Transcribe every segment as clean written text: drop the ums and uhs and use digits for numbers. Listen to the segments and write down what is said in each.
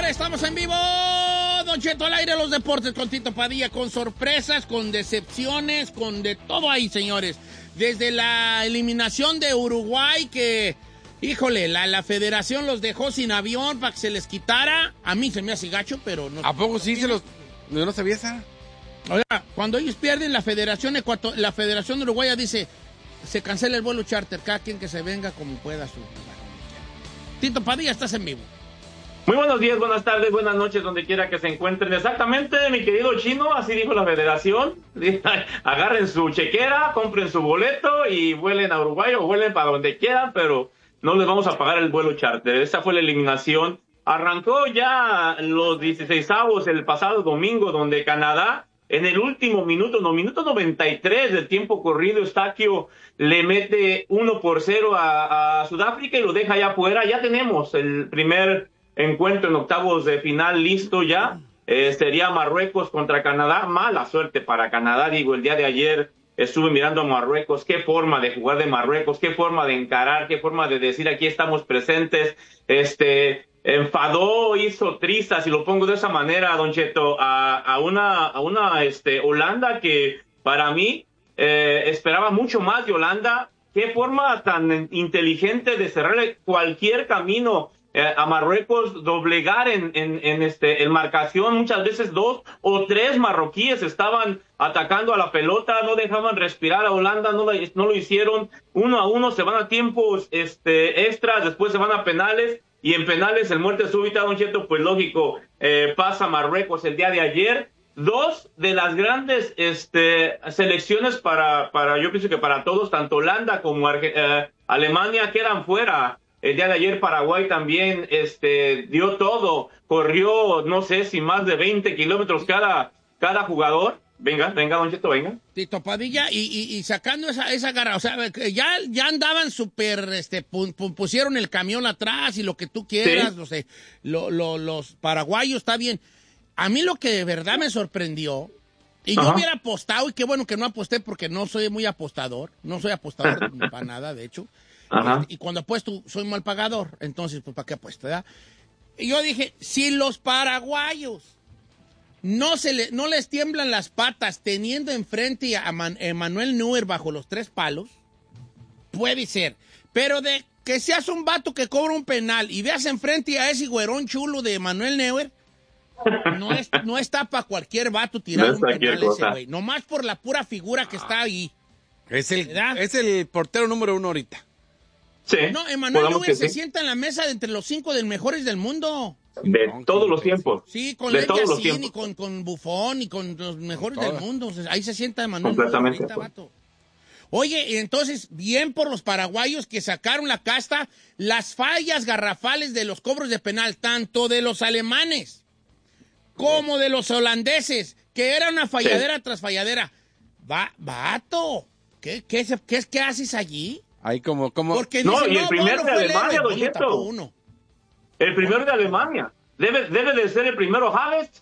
señores, estamos en vivo. Don Cheto al aire, los deportes con Tito Padilla, con sorpresas, con decepciones, con de todo ahí, señores. Desde la eliminación de Uruguay, que, híjole, la federación los dejó sin avión para que se les quitara. A mí se me hace gacho, pero no. ¿A poco sí se los...? ¿No sabía esa? Oiga, cuando ellos pierden, la federación uruguaya dice, se cancela el vuelo charter, cada quien que se venga como pueda. Tito Padilla, estás en vivo. Muy buenos días, buenas tardes, buenas noches, donde quiera que se encuentren. Exactamente, mi querido Chino, así dijo la federación. Agarren su chequera, compren su boleto y vuelen a Uruguay o vuelen para donde quieran, pero no les vamos a pagar el vuelo charter. Esa fue la eliminación. Arrancó ya los 16avos el pasado domingo, donde Canadá, en el último minuto, minuto 93 del tiempo corrido, Eustaquio le mete 1-0 a Sudáfrica y lo deja allá afuera. Ya tenemos el primer encuentro en octavos de final listo ya. Sería Marruecos contra Canadá. Mala suerte para Canadá, digo, el día de ayer estuve mirando a Marruecos, qué forma de jugar de Marruecos, qué forma de encarar, qué forma de decir aquí estamos presentes. Enfadó, hizo trizas, y lo pongo de esa manera, Don Cheto, a una Holanda que para mí esperaba mucho más de Holanda. Qué forma tan inteligente de cerrarle cualquier camino a Marruecos, doblegar en marcación. Muchas veces 2 o 3 marroquíes estaban atacando a la pelota, no dejaban respirar a Holanda, no lo hicieron. 1-1, se van a tiempos extras, después se van a penales, y en penales el muerte súbita, Don Cheto, pues lógico, pasa Marruecos el día de ayer. 2 de las grandes selecciones para yo pienso que para todos, tanto Holanda como Alemania, quedan fuera. El día de ayer Paraguay también dio todo, corrió no sé si más de 20 kilómetros cada jugador. Venga, Don Cheto, venga. Tito Padilla, y sacando esa garra, o sea, ya andaban súper, pusieron el camión atrás y lo que tú quieras, sí. No sé, los paraguayos, está bien. A mí lo que de verdad me sorprendió, y yo hubiera apostado, y qué bueno que no aposté porque no soy muy apostador, no soy apostador para nada, de hecho. Y cuando apuesto soy mal pagador, entonces, pues, ¿para qué apuesto, verdad? Y yo dije, si los paraguayos no les tiemblan las patas teniendo enfrente a Manuel Neuer bajo los 3 palos, puede ser. Pero de que seas un vato que cobra un penal y veas enfrente a ese güerón chulo de Manuel Neuer, no está para cualquier vato tirar un penal ese güey. Nomás por la pura figura que está ahí. Es el portero número 1 ahorita. Sí, no, Emanuel Neuer se sienta en la mesa de entre los 5 de mejores del mundo. De todos los tiempos. Sí, con Leyasin y con Buffon y con los mejores del mundo. O sea, ahí se sienta Emanuel Neuer ahorita, vato. Oye, entonces, bien por los paraguayos que sacaron la casta, las fallas garrafales de los cobros de penal, tanto de los alemanes como de los holandeses, que era una falladera tras falladera. Vato, ¿qué haces allí? Ahí como... Porque no, y el primero de Alemania, Don Cheto. El primero de Alemania. Debe de ser el primero. Havertz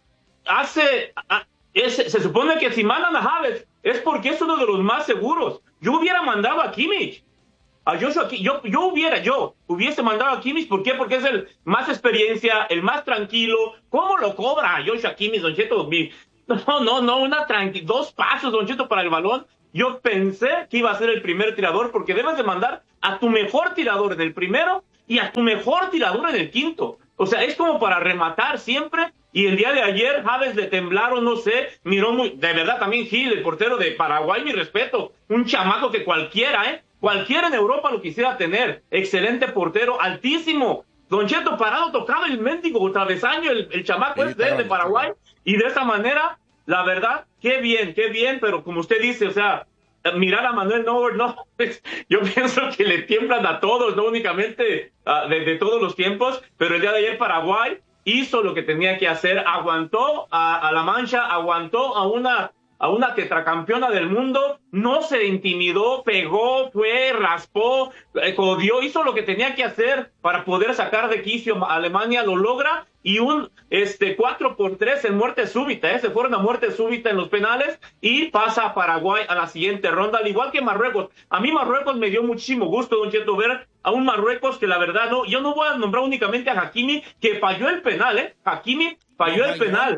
se supone que si mandan a Havertz es porque es uno de los más seguros. Yo hubiera mandado a Kimmich. A Joshua, yo hubiese mandado a Kimmich. ¿Por qué? Porque es el más experiencia, el más tranquilo. ¿Cómo lo cobra Joshua Kimmich, Don Cheto? No, 2 pasos, Don Cheto, para el balón. Yo pensé que iba a ser el primer tirador, porque debes de mandar a tu mejor tirador en el primero y a tu mejor tirador en el quinto. O sea, es como para rematar siempre. Y el día de ayer, Javes le temblaron, no sé, miró muy... De verdad, también Gil, el portero de Paraguay, mi respeto. Un chamaco que cualquiera en Europa lo quisiera tener. Excelente portero, altísimo. Don Cheto, parado, tocado el mendigo travesaño, el chamaco es de Paraguay. Y de esa manera, la verdad, qué bien, pero como usted dice, o sea, mirar a Manuel Neuer, no, yo pienso que le tiemblan a todos, no únicamente de todos los tiempos, pero el día de ayer Paraguay hizo lo que tenía que hacer, aguantó a la Mancha, aguantó a a una tetracampeona del mundo, no se intimidó, pegó, fue, raspó, jodió, hizo lo que tenía que hacer para poder sacar de quicio a Alemania, lo logra, y un 4-3 en muerte súbita, se fueron a muerte súbita en los penales, y pasa a Paraguay a la siguiente ronda, al igual que Marruecos. A mí Marruecos me dio muchísimo gusto, Don Cheto, ver a un Marruecos que la verdad yo no voy a nombrar únicamente a Hakimi, que falló el penal, Hakimi falló el penal.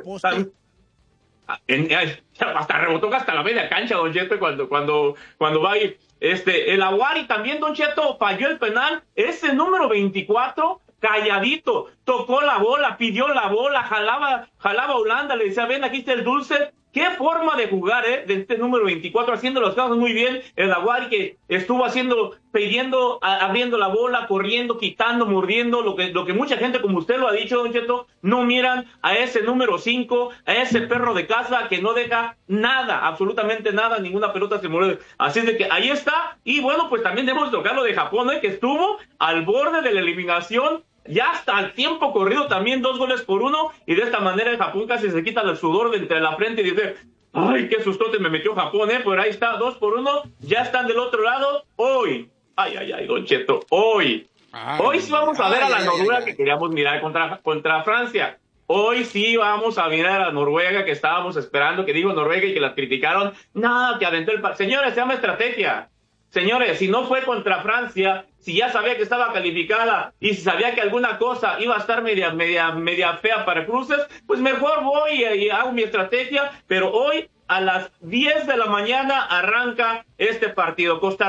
Hasta rebotó hasta la media cancha, Don Cheto, cuando va ahí. El Aguari también, Don Cheto, falló el penal. Ese número 24, calladito, tocó la bola, pidió la bola, jalaba a Holanda, le decía, ven, aquí está el dulce. Qué forma de jugar, de este número 24, haciendo las cosas muy bien. El Aguari que estuvo pidiendo, abriendo la bola, corriendo, quitando, mordiendo, lo que mucha gente, como usted lo ha dicho, Don Cheto, no miran a ese número 5, a ese perro de casa que no deja nada, absolutamente nada, ninguna pelota se mueve. Así es de que ahí está. Y bueno, pues también debemos tocar lo de Japón, que estuvo al borde de la eliminación. Ya hasta el tiempo corrido también 2-1, y de esta manera el Japón casi se quita el sudor de entre la frente y dice, ay, qué sustote me metió Japón, pero ahí está, 2-1, ya están del otro lado. Hoy, Don Cheto, hoy sí vamos a ver a la Noruega que queríamos mirar contra Francia. Hoy sí vamos a mirar a la Noruega que estábamos esperando, que dijo Noruega y que la criticaron. Nada, que aventó señores, se llama estrategia. Señores, si no fue contra Francia, si ya sabía que estaba calificada y si sabía que alguna cosa iba a estar media fea para cruces, pues mejor voy y hago mi estrategia. Pero hoy a las 10 de la mañana arranca este partido. Costa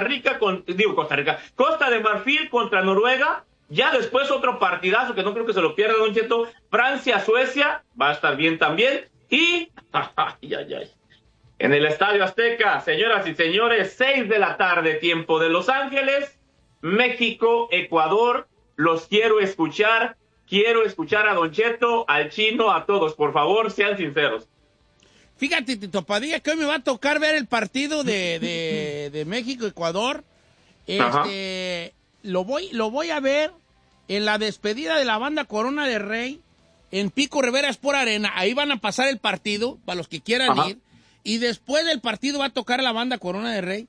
de Marfil contra Noruega. Ya después otro partidazo que no creo que se lo pierda, Don Cheto. Francia-Suecia, va a estar bien también. Y en el Estadio Azteca, señoras y señores, 6 de la tarde, tiempo de Los Ángeles, México, Ecuador. Los quiero escuchar a Don Cheto, al Chino, a todos, por favor, sean sinceros. Fíjate, Tito Padilla, que hoy me va a tocar ver el partido de México-Ecuador. Lo voy a ver en la despedida de la banda Corona de Rey, en Pico Rivera Sport Arena. Ahí van a pasar el partido, para los que quieran ir. Y después del partido va a tocar la banda Corona del Rey,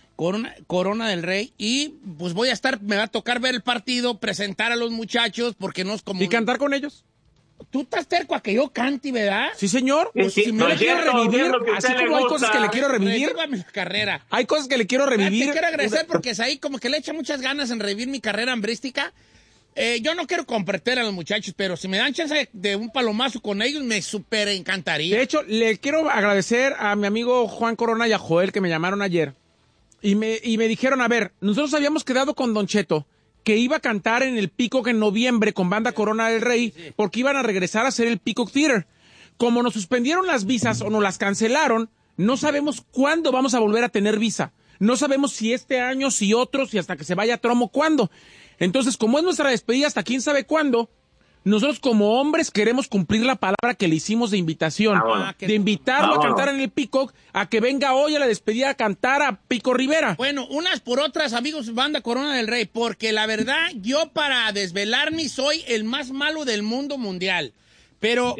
y pues me va a tocar ver el partido, presentar a los muchachos, porque no es como... ¿Y cantar con ellos? Tú estás terco a que yo cante, ¿verdad? Sí, señor. Pues si me lo quiero revivir, así como hay cosas que le quiero revivir. Mi carrera. Hay cosas que le quiero revivir. Te quiero agradecer porque es ahí como que le echa muchas ganas en revivir mi carrera hambrística. Yo no quiero competir a los muchachos, pero si me dan chance de un palomazo con ellos, me súper encantaría. De hecho, le quiero agradecer a mi amigo Juan Corona y a Joel que me llamaron ayer y me dijeron, a ver, nosotros habíamos quedado con Don Cheto que iba a cantar en el Peacock en noviembre con banda Corona del Rey, porque iban a regresar a hacer el Peacock Theater. Como nos suspendieron las visas o nos las cancelaron, no sabemos cuándo vamos a volver a tener visa. No sabemos si este año, si otro, si hasta que se vaya Tromo, cuándo. Entonces, como es nuestra despedida hasta quién sabe cuándo, nosotros como hombres queremos cumplir la palabra que le hicimos de invitación, de invitarlo a cantar en el Peacock, a que venga hoy a la despedida a cantar a Pico Rivera. Bueno, unas por otras, amigos, banda Corona del Rey, porque la verdad, yo para desvelarme soy el más malo del mundo mundial. Pero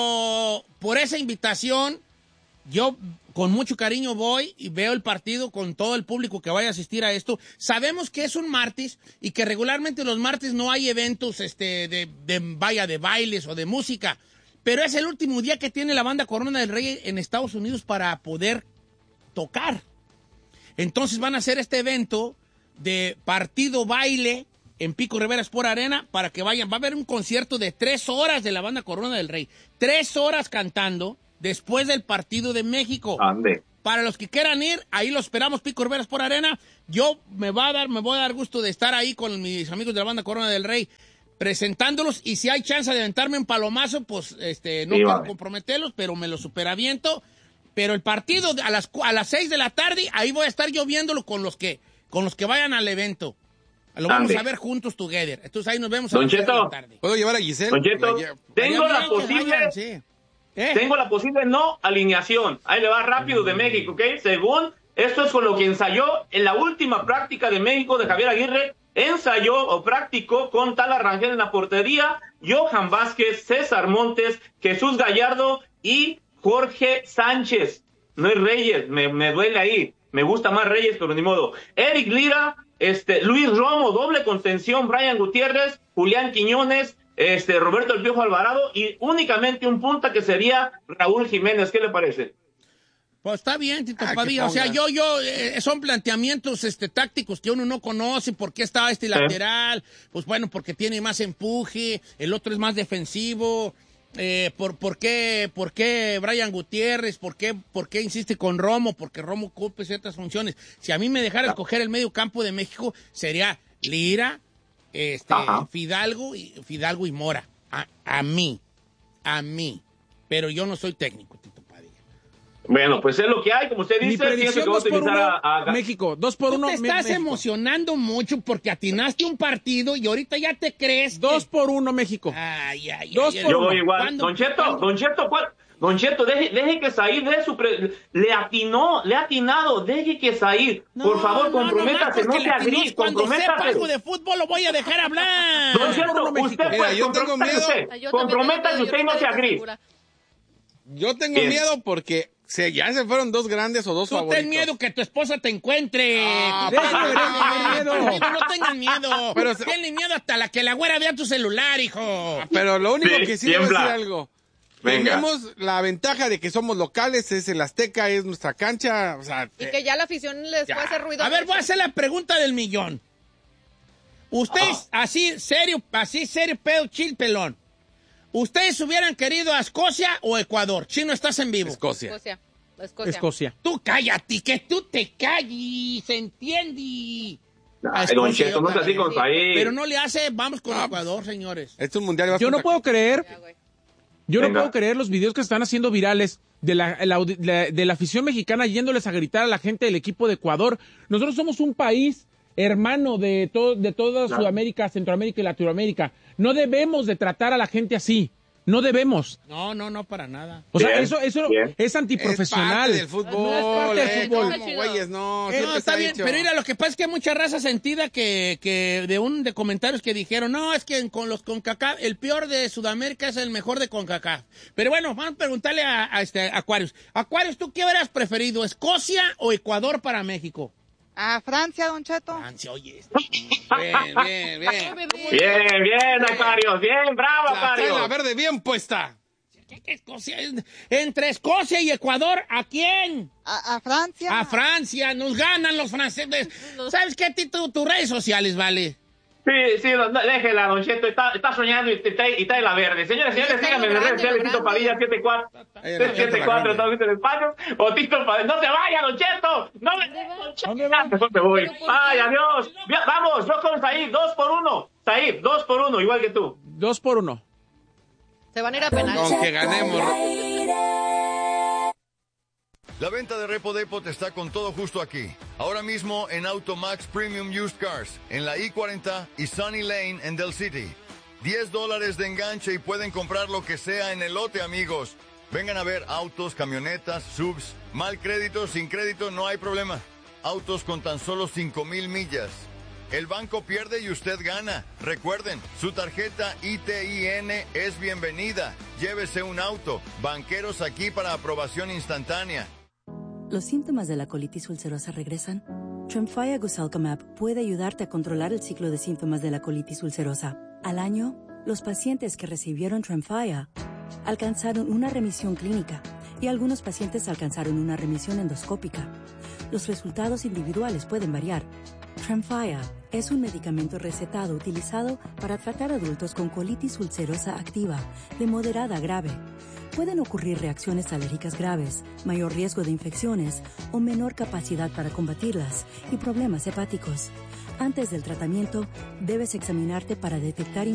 por esa invitación, yo con mucho cariño voy y veo el partido con todo el público que vaya a asistir a esto. Sabemos que es un martes y que regularmente los martes no hay eventos de bailes o de música, pero es el último día que tiene la banda Corona del Rey en Estados Unidos para poder tocar. Entonces van a hacer este evento de partido baile en Pico Rivera Sport Arena para que vayan. Va a haber un concierto de 3 horas de la banda Corona del Rey. 3 horas cantando después del partido de México. Ande. Para los que quieran ir, ahí lo esperamos, Pico Rivera Sport Arena. Yo me voy a dar gusto de estar ahí con mis amigos de la banda Corona del Rey presentándolos, y si hay chance de aventarme un palomazo, pues no quiero comprometerlos, pero me lo superaviento. Pero el partido a las 6 de la tarde, ahí voy a estar yo viéndolo con los que vayan al evento. Lo vamos a ver juntos, together. Entonces ahí nos vemos a las 6 de la tarde. ¿Puedo llevar a Giselle? Don Cheto, tengo la posible... Tengo la posible no alineación. Ahí le va rápido de México, ¿ok? Según, esto es con lo que ensayó en la última práctica de México de Javier Aguirre. Ensayó o practicó con Tala Rangel en la portería, Johan Vázquez, César Montes, Jesús Gallardo y Jorge Sánchez. no es Reyes, me duele ahí. Me gusta más Reyes, pero ni modo. Eric Lira, Luis Romo, doble contención, Brian Gutiérrez, Julián Quiñones, Roberto El Piojo Alvarado y únicamente un punta que sería Raúl Jiménez. ¿Qué le parece? Pues está bien, Tito Padilla. O sea, son planteamientos tácticos que uno no conoce. ¿Por qué está lateral? Pues bueno, porque tiene más empuje, el otro es más defensivo. ¿Por qué Brian Gutiérrez? ¿Por qué insiste con Romo? Porque Romo cumple ciertas funciones. Si a mí me dejara escoger el medio campo de México, sería Lira, Fidalgo y Mora. A mí. Pero yo no soy técnico, Tito Padilla. Bueno, pues es lo que hay, como usted dice. Mi predicción 2-1, México, 2-1. Tú te estás emocionando mucho porque atinaste un partido y ahorita ya te crees. 2-1, México. Ay. Yo voy igual. Don Cheto, deje que Said le ha atinado, deje que Said, por favor, comprométase, no sea gris, comprométase. Cuando sepa algo de fútbol lo voy a dejar hablar. Don Cheto, usted pues, yo tengo miedo. Comprométase usted y no sea gris. Yo tengo miedo porque ya se fueron dos grandes o dos favoritos. Tú ten miedo que tu esposa te encuentre. No tengan miedo. Tienen miedo hasta la que la güera vea tu celular, hijo. Pero lo único que sí debo decir algo. Venga. Tenemos la ventaja de que somos locales, es el Azteca, es nuestra cancha. O sea, y que ya la afición les puede hacer ruido. A ver, voy a hacer la pregunta del millón. Ustedes, así serio, pedo, chill, pelón. ¿Ustedes hubieran querido a Escocia o Ecuador? Chino, estás en vivo. Escocia. Tú cállate, que tú te calles, ¿se entiende? Don Cheto, no es así con Said. Pero no le hace, vamos con Ecuador, señores. Es un mundial. Yo no puedo creer los videos que están haciendo virales de la afición mexicana yéndoles a gritar a la gente del equipo de Ecuador. Nosotros somos un país hermano de toda Sudamérica, Centroamérica y Latinoamérica. No debemos de tratar a la gente así. No debemos. No, para nada. O sea, eso es antiprofesional. Es parte del fútbol. No es parte del fútbol. Güeyes, no, está bien, pero mira, lo que pasa es que hay mucha raza sentida que de comentarios que dijeron, no, es que con los CONCACAF, el peor de Sudamérica es el mejor de CONCACAF. Pero bueno, vamos a preguntarle a Aquarius. Aquarius, ¿tú qué hubieras preferido, Escocia o Ecuador para México? A Francia, Don Cheto. Francia, oye. Bien, Aquarius, bien, bravo, Aquarius. La verde bien puesta. ¿Qué Escocia? Entre Escocia y Ecuador, ¿a quién? A Francia. A Francia, nos ganan los franceses. ¿Sabes qué, Tito? Tus redes sociales, vale. Sí, déjela, Don Cheto, está soñando y trae la verde. Señores, síganme en las redes sociales, Tito Padilla 74, todo en españo, o Tito Padilla. ¡No se vaya, Don Cheto! ¡No mejor me voy! ¡Ay, adiós! Vamos, yo con Said, 2-1. Said, 2-1, igual que tú. 2-1. Se van a ir a penal. Aunque ganemos. La venta de Repo Depot está con todo justo aquí. Ahora mismo en Automax Premium Used Cars, en la I-40 y Sunny Lane en Del City. $10 de enganche y pueden comprar lo que sea en el lote, amigos. Vengan a ver autos, camionetas, subs, mal crédito, sin crédito, no hay problema. Autos con tan solo 5,000 millas. El banco pierde y usted gana. Recuerden, su tarjeta ITIN es bienvenida. Llévese un auto. Banqueros aquí para aprobación instantánea. ¿Los síntomas de la colitis ulcerosa regresan? Tremfya Guselkumab puede ayudarte a controlar el ciclo de síntomas de la colitis ulcerosa. Al año, los pacientes que recibieron Tremfya alcanzaron una remisión clínica y algunos pacientes alcanzaron una remisión endoscópica. Los resultados individuales pueden variar. Tremfya es un medicamento recetado utilizado para tratar adultos con colitis ulcerosa activa de moderada a grave. Pueden ocurrir reacciones alérgicas graves, mayor riesgo de infecciones o menor capacidad para combatirlas y problemas hepáticos. Antes del tratamiento, debes examinarte para detectar